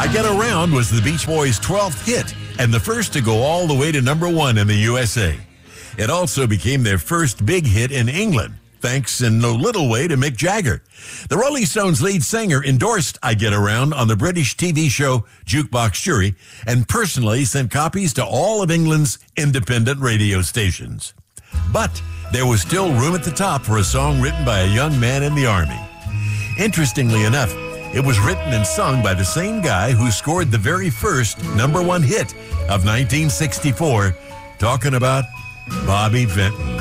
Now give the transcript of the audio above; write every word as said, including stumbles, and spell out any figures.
I Get Around was the Beach Boys' twelfth hit and the first to go all the way to number one in the U S A. It also became their first big hit in England, thanks in no little way to Mick Jagger. The Rolling Stones lead singer endorsed I Get Around on the British T V show Jukebox Jury and personally sent copies to all of England's independent radio stations. But there was still room at the top for a song written by a young man in the Army. Interestingly enough, it was written and sung by the same guy who scored the very first number one hit of nineteen sixty-four, talking about Bobby Vinton.